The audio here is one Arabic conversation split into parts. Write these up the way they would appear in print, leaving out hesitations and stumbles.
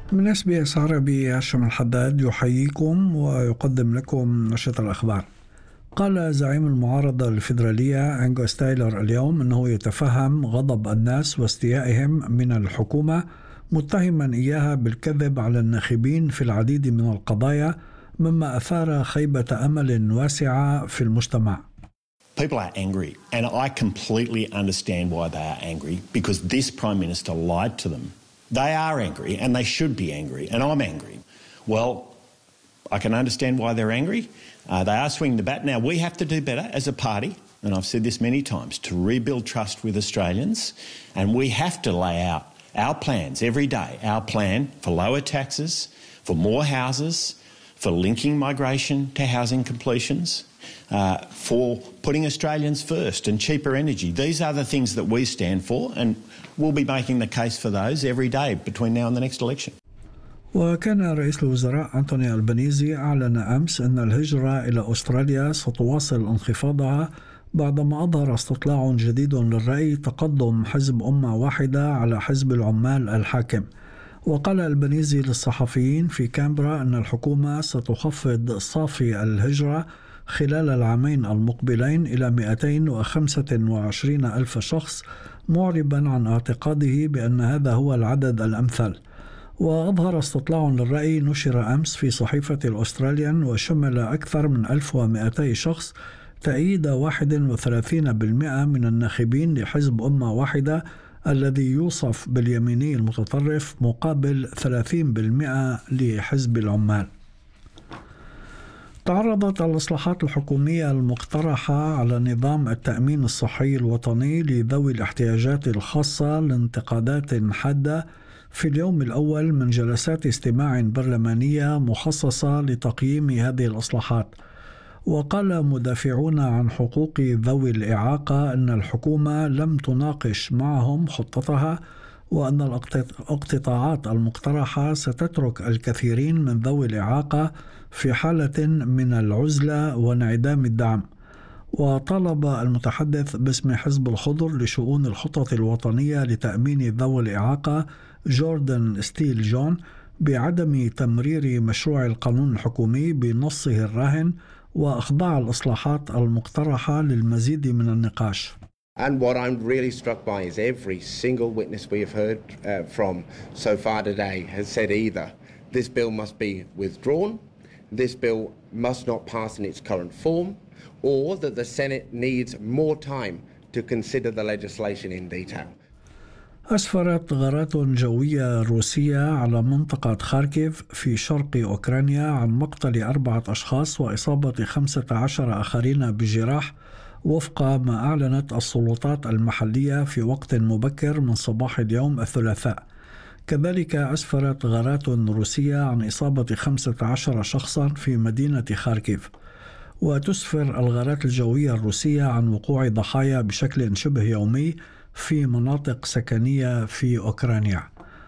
من SBS عربي هاشم الحداد يحييكم ويقدم لكم نشرة الأخبار. قال زعيم المعارضة الفيدرالية أنغوس تايلر اليوم أنه يتفهم غضب الناس واستيائهم من الحكومة، متهما إياها بالكذب على الناخبين في العديد من القضايا، مما أثار خيبة أمل واسعة في المجتمع. People are angry, and I completely understand why they are angry, because this Prime Minister lied to them. They are angry, and they should be angry, and I'm angry. Well, I can understand why they're angry. They are swinging the bat. Now, we have to do better as a party, and I've said this many times, to rebuild trust with Australians, and we have to lay out our plans every day, our plan for lower taxes, for more houses, for linking migration to housing completions, for putting Australians first and cheaper energy. These are the things that we stand for, and we'll be making the case for those every day between now and the next election. وكان رئيس الوزراء أنتوني ألبانيزي أعلن أمس أن الهجرة إلى أستراليا ستواصل انخفاضها بعدما أظهر استطلاع جديد للرأي تقدم حزب أمة واحدة على حزب العمال الحاكم. وقال ألبانيزي للصحفيين في كامبرا أن الحكومة ستخفض صافي الهجرة خلال العامين المقبلين إلى 225 ألف شخص، معربا عن اعتقاده بأن هذا هو العدد الأمثل. وأظهر استطلاع للرأي نشر أمس في صحيفة الأستراليان وشمل أكثر من 1200 شخص تأييد 31% من الناخبين لحزب أمة واحدة الذي يوصف باليميني المتطرف، مقابل 30% لحزب العمال. تعرضت الإصلاحات الحكومية المقترحة على نظام التأمين الصحي الوطني لذوي الاحتياجات الخاصة لانتقادات حادة في اليوم الأول من جلسات استماع برلمانية مخصصة لتقييم هذه الإصلاحات. وقال مدافعون عن حقوق ذوي الإعاقة أن الحكومة لم تناقش معهم خطتها، وأن الاقتطاعات المقترحة ستترك الكثيرين من ذوي الإعاقة في حالة من العزلة وانعدام الدعم. وطالب المتحدث باسم حزب الخضر لشؤون الخطط الوطنية لتأمين ذوي الإعاقة جوردن ستيل جون بعدم تمرير مشروع القانون الحكومي بنصه الراهن، وأخضاع الإصلاحات المقترحة للمزيد من النقاش. And what I'm really struck by is every single witness we have heard from so far today has said either this bill must be withdrawn, this bill must not pass in its current form, or that the Senate needs more time to consider the legislation in detail. أسفرت غارات جوية روسية على منطقة خاركيف في شرق أوكرانيا عن مقتل 4 أشخاص وإصابة 15 آخرين بجراح، وفق ما أعلنت السلطات المحلية في وقت مبكر من صباح اليوم الثلاثاء. كذلك أسفرت غارات روسية عن إصابة 15 شخصا في مدينة خاركيف. وتسفر الغارات الجوية الروسية عن وقوع ضحايا بشكل شبه يومي في مناطق سكنية في أوكرانيا.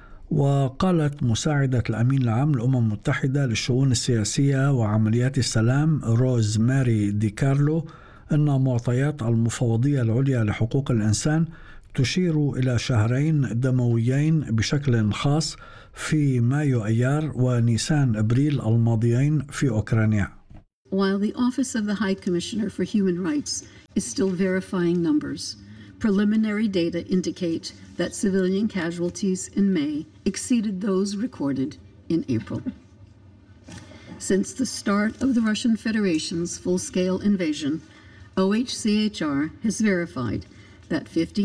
وقالت مساعدة الأمين العام للأمم المتحدة للشؤون السياسية وعمليات السلام روز ماري دي كارلو أن معطيات المفوضية العليا لحقوق الإنسان تشير إلى شهرين دمويين بشكل خاص في مايو أيار ونيسان أبريل الماضيين في أوكرانيا. While the Office of the High Commissioner for Human Rights is still verifying numbers, preliminary data indicate that civilian casualties in May exceeded those recorded in April. Since the start of the Russian Federation's full-scale invasion, OHCHR has verified that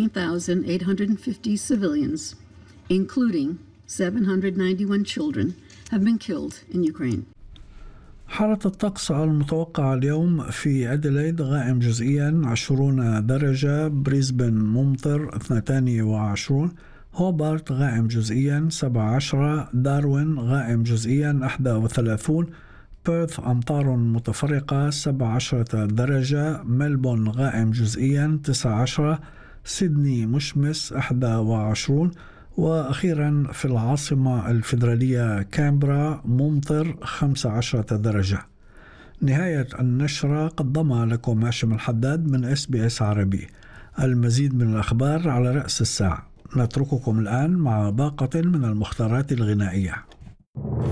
15,850 civilians, including 791 children, have been killed in Ukraine. حالة الطقس المتوقعة اليوم في أديلايد غائم جزئيا 20 درجة، بريسبن ممطر 22، هوبارت غائم جزئيا 17، داروين غائم جزئيا 31، بيرث أمطار متفرقة 17 درجة، ملبون غائم جزئيا 19، سيدني مشمس 21، وأخيرا في العاصمة الفيدرالية كامبرا ممطر 15 درجة. نهاية النشرة قدمها لكم هاشم الحداد من SBS عربي. المزيد من الأخبار على رأس الساعة. نترككم الآن مع باقة من المختارات الغنائية.